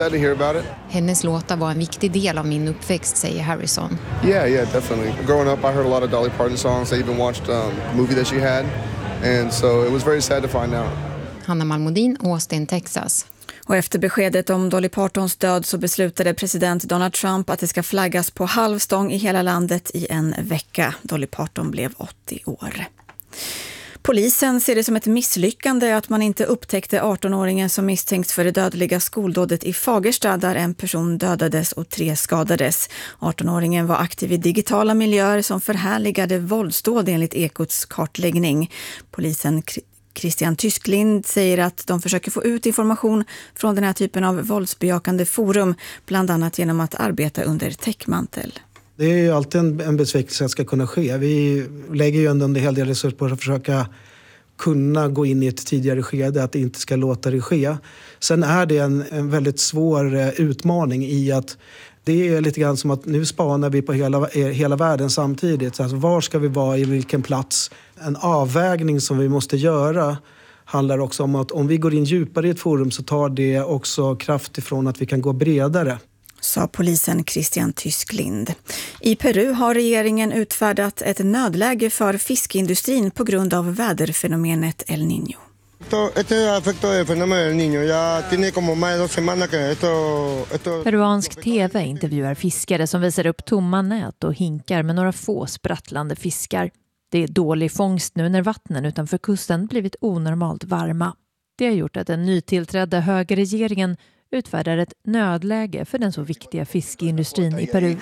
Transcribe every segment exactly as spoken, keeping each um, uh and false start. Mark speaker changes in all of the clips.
Speaker 1: Glad to hear about it.
Speaker 2: Hennes låtar var en viktig del av min uppväxt, säger Harrison.
Speaker 1: Yeah, yeah, definitely. Growing up, I heard a lot of Dolly Parton songs. I even watched um, a movie that she had. And so it was very sad to find out.
Speaker 2: Hanna Malmodin, Austin, Texas.
Speaker 3: Och efter beskedet om Dolly Partons död så beslutade president Donald Trump att det ska flaggas på halvstång i hela landet i en vecka. Dolly Parton blev åttio år. Polisen ser det som ett misslyckande att man inte upptäckte arton-åringen som misstänks för det dödliga skoldådet i Fagersta där en person dödades och tre skadades. arton-åringen var aktiv i digitala miljöer som förhärligade våldsdåd enligt Ekots kartläggning. Polisen Christian Tysklind säger att de försöker få ut information från den här typen av våldsbejakande forum, bland annat genom att arbeta under täckmantel.
Speaker 4: Det är ju alltid en, en besvikelse att ska kunna ske. Vi lägger ju ändå en hel del resurser på att försöka kunna gå in i ett tidigare skede, att det inte ska låta det ske. Sen är det en, en väldigt svår eh, utmaning i att det är lite grann som att nu spanar vi på hela, hela världen samtidigt. Alltså var ska vi vara, i vilken plats? En avvägning som vi måste göra handlar också om att om vi går in djupare i ett forum så tar det också kraft ifrån att vi kan gå bredare.
Speaker 3: Sa polisen Christian Tysklind. I Peru har regeringen utfärdat ett nödläge för fiskeindustrin på grund av väderfenomenet El Niño.
Speaker 5: Peruansk T V intervjuar fiskare som visar upp tomma nät och hinkar med några få sprattlande fiskar. Det är dålig fångst nu när vattnen utanför kusten blivit onormalt varma. Det har gjort att den nytillträdda högerregeringen utfärdar ett nödläge för den så viktiga fiskeindustrin i Peru.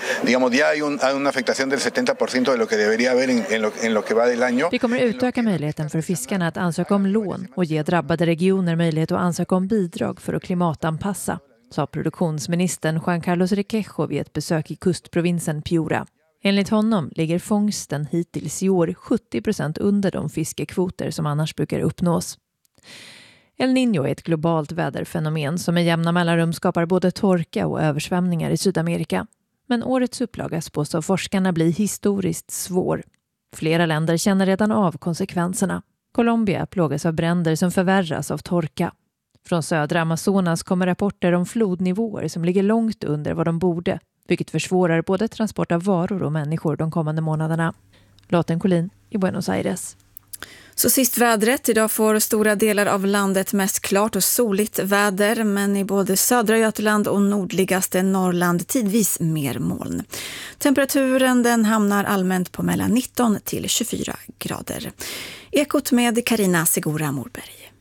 Speaker 5: Vi kommer utöka möjligheten för fiskarna att ansöka om lån och ge drabbade regioner möjlighet att ansöka om bidrag för att klimatanpassa, sa produktionsministern Juan Carlos Requejo vid ett besök i kustprovinsen Piura. Enligt honom ligger fångsten hittills i år sjuttio procent under de fiskekvoter som annars brukar uppnås. El Niño är ett globalt väderfenomen som med jämna mellanrum skapar både torka och översvämningar i Sydamerika. Men årets upplaga spås av forskarna bli historiskt svår. Flera länder känner redan av konsekvenserna. Colombia plågas av bränder som förvärras av torka. Från södra Amazonas kommer rapporter om flodnivåer som ligger långt under vad de borde, vilket försvårar både transport av varor och människor de kommande månaderna. Lotten Collin i Buenos Aires.
Speaker 3: Så sist vädret. Idag får stora delar av landet mest klart och soligt väder, men i både södra Götaland och nordligaste Norrland tidvis mer moln. Temperaturen den hamnar allmänt på mellan nitton till tjugofyra grader. Ekot med Carina Segura Morberg.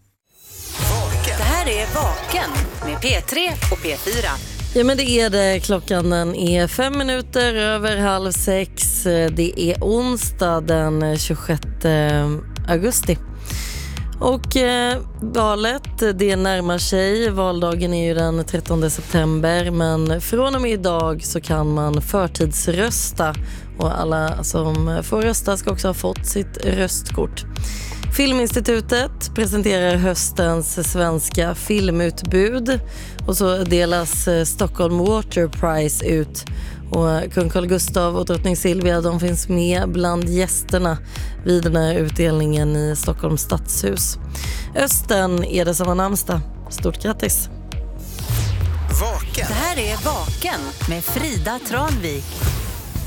Speaker 6: Det här är Vaken med P tre och P fyra.
Speaker 7: Ja, men det är det. Klockan den är fem minuter över halv sex. Det är onsdag den tjugosjätte augusti. Och eh, valet, det närmar sig. Valdagen är ju den trettonde september. Men från och med idag så kan man förtidsrösta. Och alla som får rösta ska också ha fått sitt röstkort. Filminstitutet presenterar höstens svenska filmutbud och så delas Stockholm Water Prize ut. Och kung Carl Gustaf och drottning Silvia, de finns med bland gästerna vid den här utdelningen i Stockholms stadshus. Östen är det som har namnsdag. Stort grattis!
Speaker 6: Vaken. Det här är Vaken med Frida Tranvik.